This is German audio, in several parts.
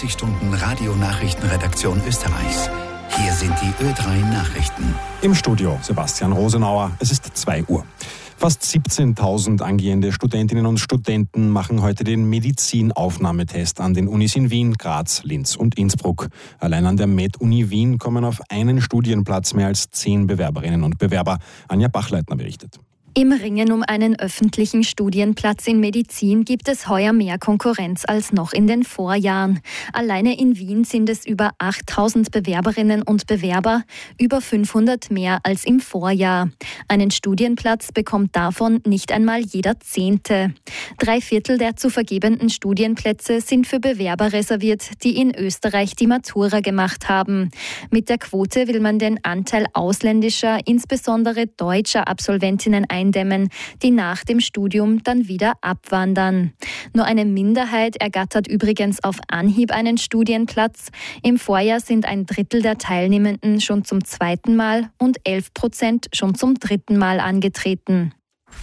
24 Stunden Radio-Nachrichtenredaktion Österreichs. Hier sind die Ö3 Nachrichten. Im Studio Sebastian Rosenauer. Es ist 2 Uhr. Fast 17.000 angehende Studentinnen und Studenten machen heute den Medizinaufnahmetest an den Unis in Wien, Graz, Linz und Innsbruck. Allein an der Med-Uni Wien kommen auf einen Studienplatz mehr als 10 Bewerberinnen und Bewerber. Anja Bachleitner berichtet. Im Ringen um einen öffentlichen Studienplatz in Medizin gibt es heuer mehr Konkurrenz als noch in den Vorjahren. Alleine in Wien sind es über 8.000 Bewerberinnen und Bewerber, über 500 mehr als im Vorjahr. Einen Studienplatz bekommt davon nicht einmal jeder 10. 3/4 der zu vergebenden Studienplätze sind für Bewerber reserviert, die in Österreich die Matura gemacht haben. Mit der Quote will man den Anteil ausländischer, insbesondere deutscher Absolventinnen eindämmen, die nach dem Studium dann wieder abwandern. Nur eine Minderheit ergattert übrigens auf Anhieb einen Studienplatz. Im Vorjahr sind 1/3 der Teilnehmenden schon zum 2. Mal und 11% schon zum 3. Mal angetreten.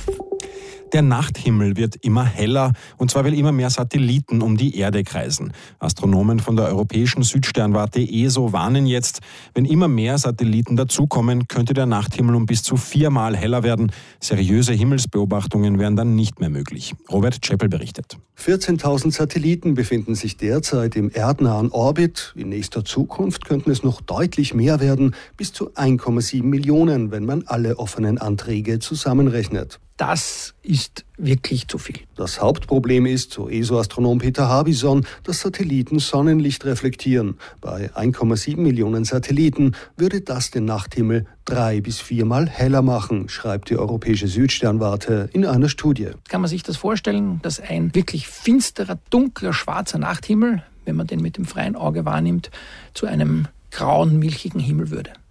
Der Nachthimmel wird immer heller, und zwar weil immer mehr Satelliten um die Erde kreisen. Astronomen von der europäischen Südsternwarte ESO warnen jetzt, wenn immer mehr Satelliten dazukommen, könnte der Nachthimmel um bis zu 4-mal heller werden. Seriöse Himmelsbeobachtungen wären dann nicht mehr möglich. Robert Czeppel berichtet. 14.000 Satelliten befinden sich derzeit im erdnahen Orbit. In nächster Zukunft könnten es noch deutlich mehr werden, bis zu 1,7 Millionen, wenn man alle offenen Anträge zusammenrechnet. Das ist wirklich zu viel. Das Hauptproblem ist, so ESO-Astronom Peter Harbison, dass Satelliten Sonnenlicht reflektieren. Bei 1,7 Millionen Satelliten würde das den Nachthimmel 3- bis 4-mal heller machen, schreibt die europäische Südsternwarte in einer Studie. Kann man sich das vorstellen, dass ein wirklich finsterer, dunkler, schwarzer Nachthimmel, wenn man den mit dem freien Auge wahrnimmt, zu einem grauen, milchigen Himmel würde?